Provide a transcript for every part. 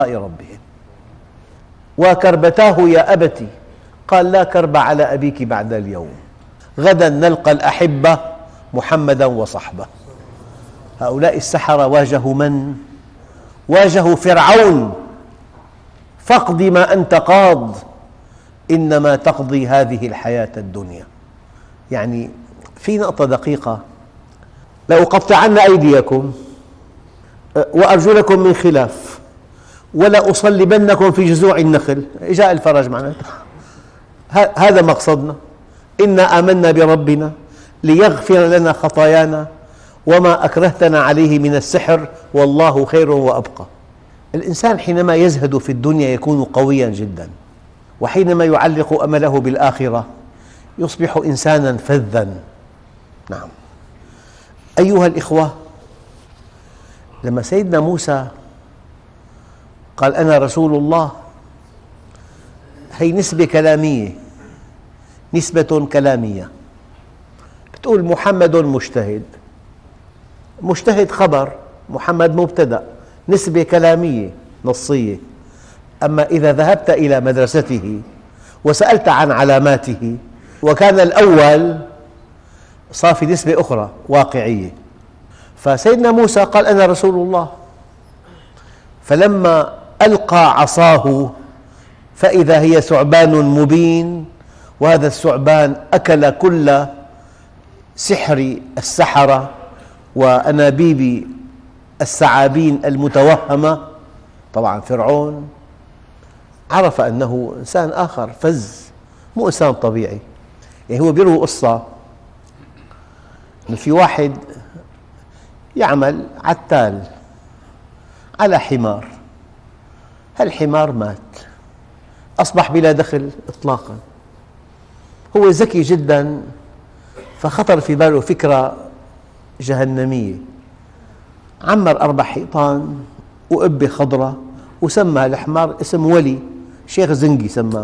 ربهم وكربتاه يا أبت قال لا كرب على أبيك بعد اليوم غدا نلقى الأحبة محمدا وصحبه. هؤلاء السحرة واجهوا من؟ واجهوا فرعون. فاقض ما أنت قاض إنما تقضي هذه الحياة الدنيا. يعني في نقطة دقيقة: لأقطعن أيديكم وأرجلكم من خلاف ولأصلبنكم في جذوع النخل. جاء الفرج معناته هذا مقصدنا. إنا آمنا بربنا ليغفر لنا خطايانا وما أكرهتنا عليه من السحر والله خير وأبقى. الإنسان حينما يزهد في الدنيا يكون قوياً جداً، وحينما يعلق أمله بالآخرة يصبح إنساناً فذاً. نعم أيها الإخوة، لما سيدنا موسى قال أنا رسول الله، هي نسبة كلامية، نسبة كلامية. بتقول محمد مجتهد، مجتهد خبر، محمد مبتدأ، نسبة كلامية نصية. أما إذا ذهبت إلى مدرسته وسألت عن علاماته وكان الأول، صار في نسبة أخرى واقعية. فسيدنا موسى قال أنا رسول الله، فلما ألقى عصاه فإذا هي ثعبان مبين، وهذا الثعبان أكل كل سحر السحرة وأنابيب الثعابين المتوهمة. طبعا فرعون عرف أنه إنسان آخر فذ، مو إنسان طبيعي. يعني هو بيروي قصة أن في واحد يعمل عتال على حمار، هالحمار مات، أصبح بلا دخل إطلاقا. هو ذكي جدا، فخطر في باله فكرة جهنمية. عمر 4 حيطان وقبة خضراء وسمى الحمار اسم ولي، شيخ زنقي سماه.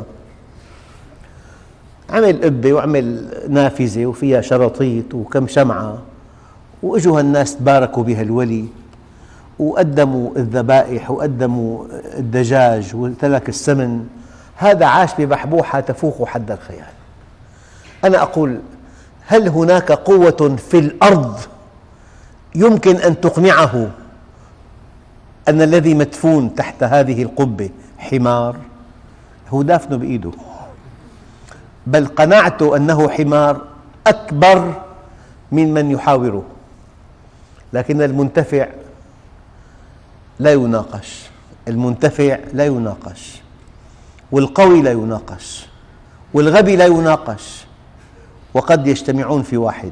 عمل قبة وعمل نافذة وفيها شرطيط وكم شمعة، وإجوا الناس تباركوا بها الولي وقدموا الذبائح وقدموا الدجاج وترك السمن. هذا عاش ببحبوحة تفوق حد الخيال. أنا أقول: هل هناك قوة في الأرض يمكن أن تقنعه أن الذي مدفون تحت هذه القبة حمار؟ هو دافنه بإيده، بل قناعته أنه حمار أكبر من يحاوره. لكن المنتفع لا يناقش، المنتفع لا يناقش، والقوي لا يناقش، والغبي لا يناقش، وقد يجتمعون في واحد.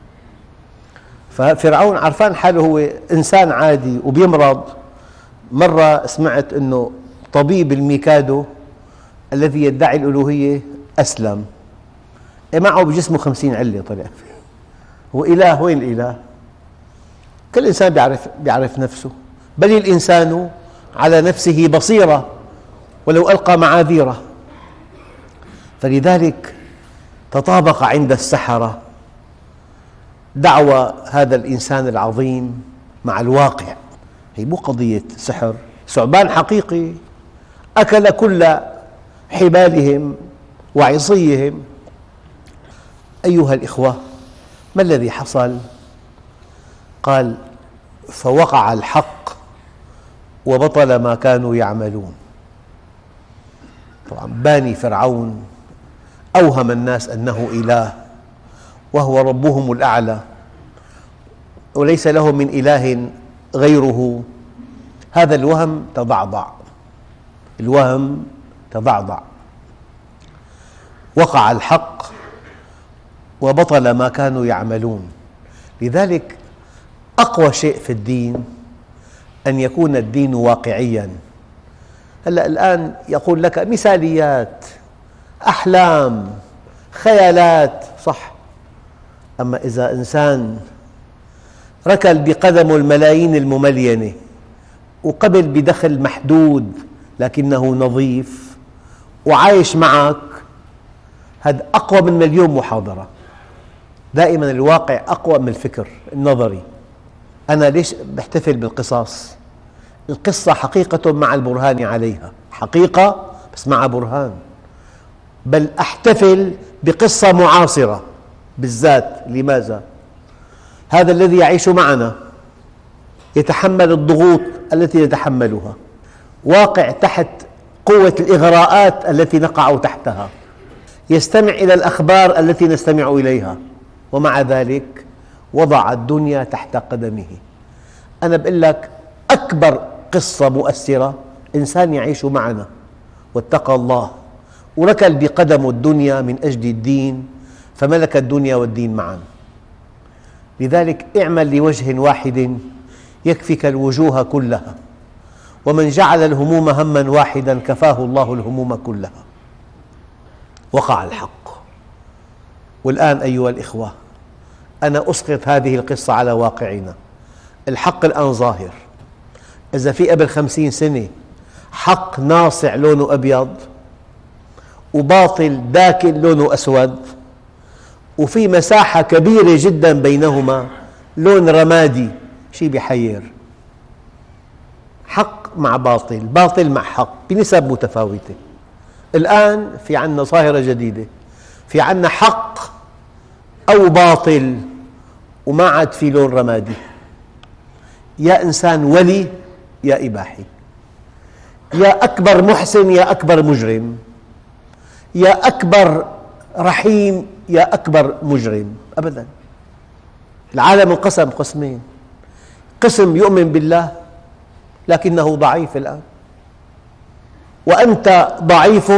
ففرعون عرفان حاله هو إنسان عادي وبيمرض. مرة سمعت أنه طبيب الميكادو الذي يدعي الألوهية أسلم، معه بجسمه 50 علة طلع. هو إله؟ وين الإله؟ كل إنسان يعرف نفسه، بل الإنسان على نفسه بصيرة ولو ألقى معاذيره. فلذلك تطابق عند السحرة دعوى هذا الإنسان العظيم مع الواقع. هي مو قضية سحر، ثعبان حقيقي أكل كل حبالهم وعصيهم. أيها الإخوة، ما الذي حصل؟ قال: فوقع الحق وبطل ما كانوا يعملون. طبعا باني فرعون أوهم الناس أنه إله وهو ربهم الأعلى وليس لهم من إله غيره. هذا الوهم تضعضع، الوهم تضعضع. وقع الحق وبطل ما كانوا يعملون. لذلك أقوى شيء في الدين أن يكون الدين واقعياً. الآن يقول لك مثاليات، أحلام، خيالات، صح. أما إذا إنسان ركل بقدمه الملايين المملينة وقبل بدخل محدود لكنه نظيف وعايش معك، هذا أقوى من مليون محاضرة. دائما الواقع أقوى من الفكر النظري. أنا ليش بحتفل بالقصص؟ القصة حقيقة مع البرهان عليها، حقيقة بس مع برهان. بل أحتفل بقصة معاصرة بالذات. لماذا؟ هذا الذي يعيش معنا يتحمل الضغوط التي نتحملها، واقع تحت قوة الإغراءات التي نقع تحتها، يستمع إلى الأخبار التي نستمع إليها، ومع ذلك وضع الدنيا تحت قدمه. أنا بقول لك أكبر قصة مؤثرة إنسان يعيش معنا واتقى الله وركل بقدمه الدنيا من أجل الدين، فملك الدنيا والدين معا. لذلك اعمل لوجه واحد يكفك الوجوه كلها، ومن جعل الهموم هما واحدا كفاه الله الهموم كلها. وقع الحق. والآن أيها الإخوة، أنا أسقط هذه القصة على واقعنا. الحق الآن ظاهر. إذا في قبل 50 سنة حق ناصع لونه أبيض وباطل داكن لونه أسود، وفي مساحة كبيرة جدا بينهما لون رمادي، شيء بيحير. حق مع باطل، باطل مع حق بنسب متفاوتة. الآن في عندنا ظاهرة جديدة، في عندنا حق أو باطل وما عاد في لون رمادي. يا إنسان ولي يا إباحي، يا أكبر محسن يا أكبر مجرم، يا أكبر رحيم يا أكبر مجرم. أبدا، العالم انقسم قسمين: قسم يؤمن بالله لكنه ضعيف الآن، وأنت ضعيف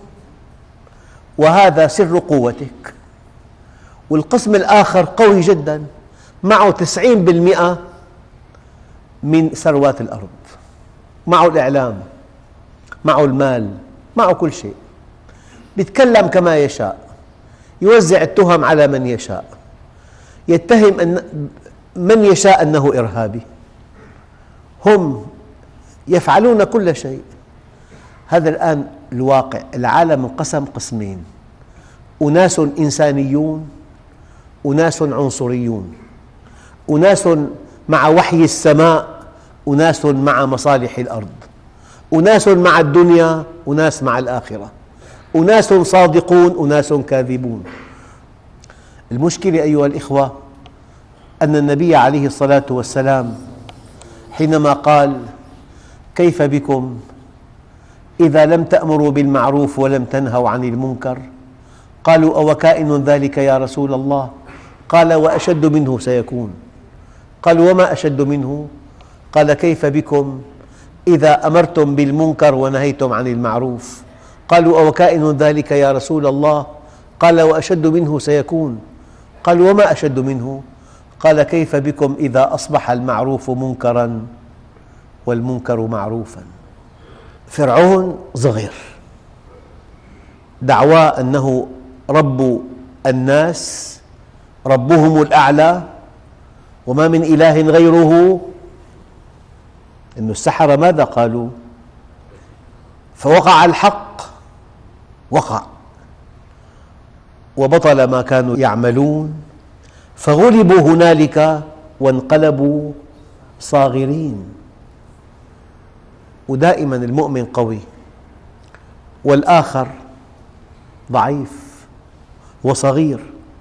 وهذا سر قوتك، والقسم الآخر قوي جدا معه 90% من ثروات الأرض، معه الإعلام، معه المال، معه كل شيء، يتكلم كما يشاء، يوزع التهم على من يشاء، يتهم من يشاء أنه إرهابي. هم يفعلون كل شيء. هذا الآن الواقع. العالم انقسم قسمين: أناس إنسانيون، أناس عنصريون، أناس مع وحي السماء، أناس مع مصالح الأرض، أناس مع الدنيا، أناس مع الآخرة، أناس صادقون، أناس كاذبون. المشكلة أيها الإخوة أن النبي عليه الصلاة والسلام حينما قال: كيف بكم إذا لم تأمروا بالمعروف ولم تنهوا عن المنكر؟ قالوا: أو كائن ذلك يا رسول الله؟ قال: وأشد منه سيكون. قالوا: وما أشد منه؟ قال: كيف بكم إذا أمرتم بالمنكر ونهيتم عن المعروف؟ قالوا: أو كائن ذلك يا رسول الله؟ قال: وأشد منه سيكون. قالوا: وما أشد منه؟ قال: كيف بكم إذا أصبح المعروف منكرا والمنكر معروفا؟ فرعون صغير، دعواه أنه رب الناس، ربهم الأعلى، وما من إله غيره. إن السحرة ماذا قالوا؟ فوقع الحق، وقع وبطل ما كانوا يعملون، فغلبوا هنالك وانقلبوا صاغرين. ودائما المؤمن قوي والآخر ضعيف وصغير.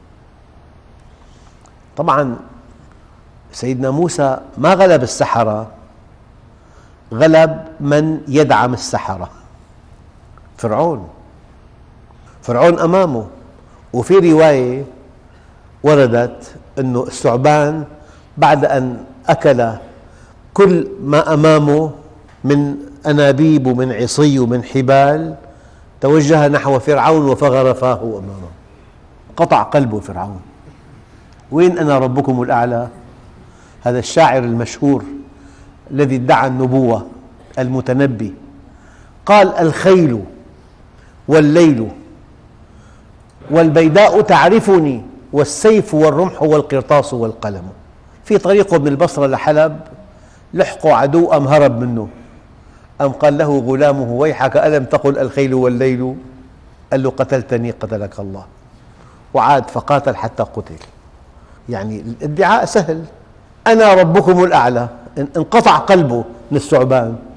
طبعا سيدنا موسى ما غلب السحرة، غلب من يدعم السحرة. فرعون أمامه. وفي رواية وردت أن الثعبان بعد أن أكل كل ما أمامه من أنابيب ومن عصي ومن حبال توجه نحو فرعون وفغر فاه أمامه، قطع قلبه فرعون. وين أنا ربكم الأعلى؟ هذا الشاعر المشهور الذي ادعى النبوة، المتنبي، قال: الخيل والليل والبيداء تعرفني، والسيف والرمح والقرطاس والقلم. في طريقه من البصرة لحلب لحقوا عدو أم هرب منه، أم قال له غلامه: ويحك ألم تقل الخيل والليل؟ قال له: قتلتني قتلك الله. وعاد فقاتل حتى قتل. يعني الادعاء سهل: أنا ربكم الأعلى، انقطع قلبه من الثعبان.